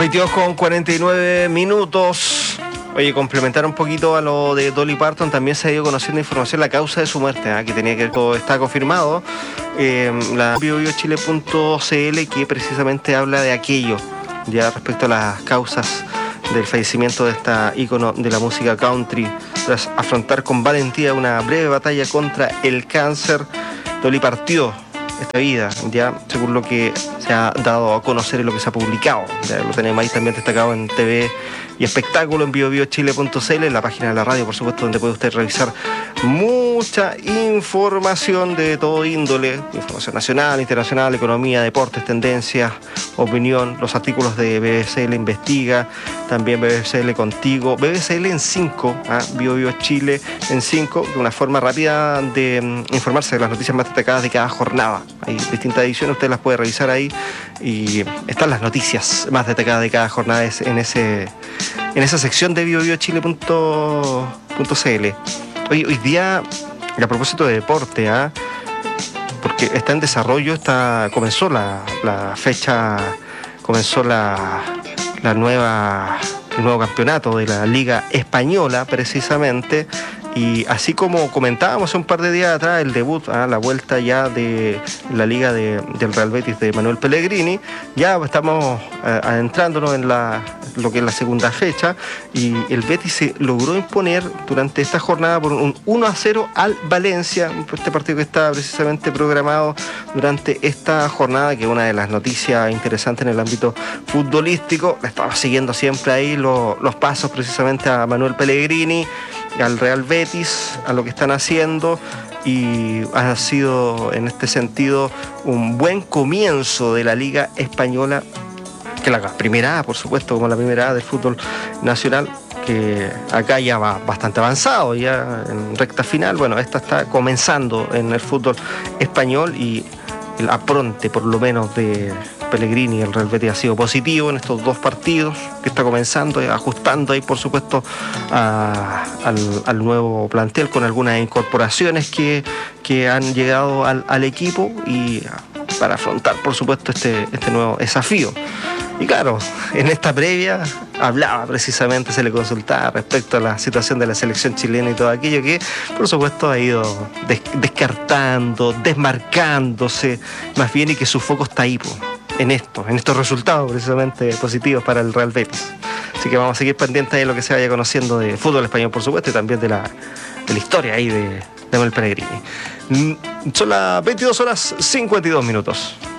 22:49. Oye, complementar un poquito a lo de Dolly Parton, también se ha ido conociendo información la causa de su muerte, que tenía que ver, todo está confirmado. La biobiochile.cl, que precisamente habla de aquello, ya respecto a las causas del fallecimiento de esta ícono de la música country, tras afrontar con valentía una breve batalla contra el cáncer. Dolly partió esta vida, ya según lo que se ha dado a conocer y lo que se ha publicado. Ya lo tenemos ahí también destacado en TV y espectáculo, en biobiochile.cl, en la página de la radio, por supuesto, donde puede usted revisar mucha información de todo índole, información nacional, internacional, economía, deportes, tendencias, opinión, los artículos de BBCL Investiga, también BBCL Contigo, BBCL en 5, BioBioChile en 5, de una forma rápida de informarse de las noticias más destacadas de cada jornada. Hay distintas ediciones, usted las puede revisar ahí y están las noticias más destacadas de cada jornada en esa sección de biobiochile.cl. Hoy día, a propósito de deporte, porque está en desarrollo, comenzó la fecha, comenzó el nuevo campeonato de la Liga Española, precisamente. Y así como comentábamos hace un par de días atrás, el debut, la vuelta ya de la liga del Real Betis de Manuel Pellegrini, ya estamos adentrándonos en lo que es la segunda fecha, y el Betis se logró imponer durante esta jornada por un 1-0 al Valencia, este partido que está precisamente programado durante esta jornada, que es una de las noticias interesantes en el ámbito futbolístico. Le estamos siguiendo siempre ahí los pasos precisamente a Manuel Pellegrini, al Real Betis, a lo que están haciendo, y ha sido en este sentido un buen comienzo de la Liga Española, que la primera A, por supuesto, como la primera A del fútbol nacional, que acá ya va bastante avanzado, ya en recta final. Bueno, esta está comenzando en el fútbol español, y el apronte, por lo menos, de Pellegrini y el Real Betis ha sido positivo en estos dos partidos que está comenzando, ajustando ahí, por supuesto, al nuevo plantel, con algunas incorporaciones que han llegado al equipo, y para afrontar, por supuesto, este nuevo desafío. Y claro, en esta previa hablaba precisamente, se le consultaba respecto a la situación de la selección chilena y todo aquello que, por supuesto, ha ido descartando, desmarcándose más bien, y que su foco está ahí, en estos resultados precisamente positivos para el Real Betis. Así que vamos a seguir pendientes de lo que se vaya conociendo de fútbol español, por supuesto, y también de la historia ahí de Manuel Pellegrini. Son las 22:52.